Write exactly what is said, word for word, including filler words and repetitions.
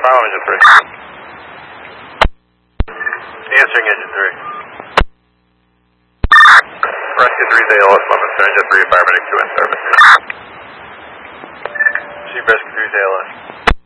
Follow engine three. Answering engine three. Rescue three is A L S Leominster, engine three, paramedic two in service. Chief Rescue three is A L S.